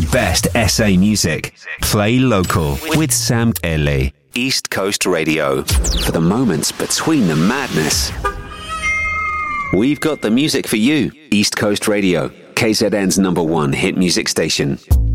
best SA music. Play local with Sam Ellie. East Coast Radio. For the moments between the madness. We've got the music for you. East Coast Radio, KZN's #1 hit music station.